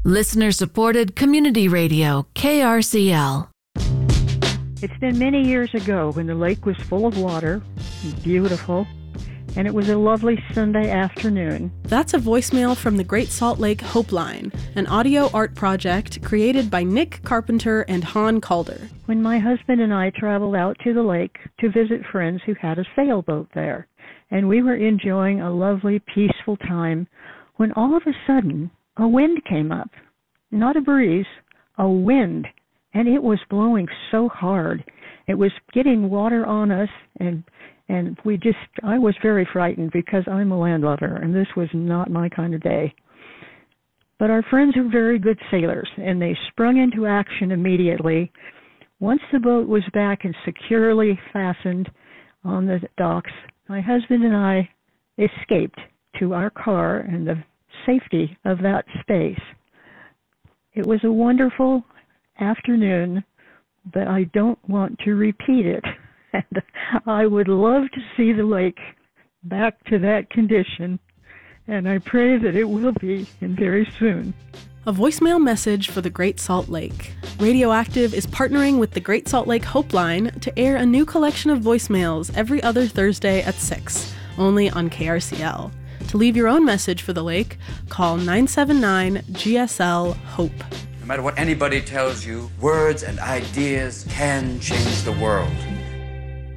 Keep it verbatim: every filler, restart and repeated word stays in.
Listener-supported community radio, K R C L. It's been many years ago when the lake was full of water, beautiful, and it was a lovely Sunday afternoon. That's a voicemail from the Great Salt Lake Hope Line, an audio art project created by Nick Carpenter and Han Calder. When my husband and I traveled out to the lake to visit friends who had a sailboat there, and we were enjoying a lovely, peaceful time, when all of a sudden, a wind came up. Not a breeze, a wind. And it was blowing so hard. It was getting water on us, and and we just, I was very frightened because I'm a landlubber, and this was not my kind of day. But our friends are very good sailors, and they sprung into action immediately. Once the boat was back and securely fastened on the docks, my husband and I escaped to our car and the safety of that space. It was a wonderful afternoon, but I don't want to repeat it. And I would love to see the lake back to that condition, and I pray that it will be, and very soon. A voicemail message for the Great Salt Lake. Radioactive is partnering with the Great Salt Lake Hope Line to air a new collection of voicemails every other Thursday at six, only on K R C L. To leave your own message for the lake, call nine seven nine G S L HOPE. No matter what anybody tells you, words and ideas can change the world.